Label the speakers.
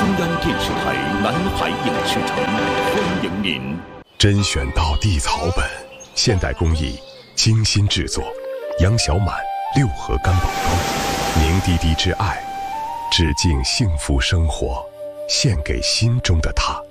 Speaker 1: 央电视台南海影视城欢迎您。
Speaker 2: 甄选到地草本，现代工艺，精心制作，杨小满六合干宝膏，凝滴滴之爱，致敬幸福生活，献给心中的他。